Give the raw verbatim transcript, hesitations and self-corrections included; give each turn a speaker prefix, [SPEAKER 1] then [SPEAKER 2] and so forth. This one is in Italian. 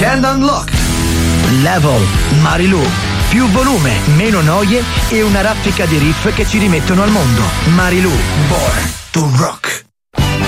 [SPEAKER 1] and Unlocked.
[SPEAKER 2] Level, Marilu. Più volume, meno noie e una raffica di riff che ci rimettono al mondo. Marilu, Born to Rock.